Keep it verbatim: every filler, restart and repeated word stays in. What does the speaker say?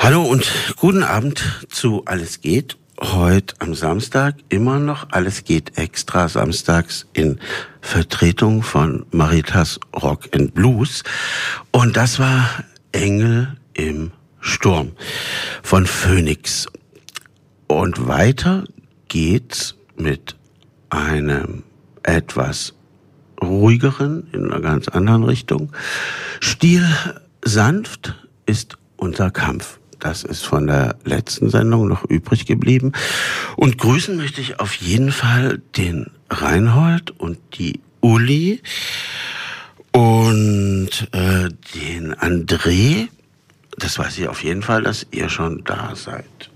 Hallo und guten Abend zu Alles geht. Heute am Samstag immer noch Alles geht extra samstags in Vertretung von Maritas Rock and Blues. Und das war Engel im Sturm von Phoenix. Und weiter geht's mit einem etwas ruhigeren, in einer ganz anderen Richtung. Stiel sanft ist unser Kampf. Das ist von der letzten Sendung noch übrig geblieben. Und grüßen möchte ich auf jeden Fall den Reinhold und die Uli und äh, den André. Das weiß ich auf jeden Fall, dass ihr schon da seid.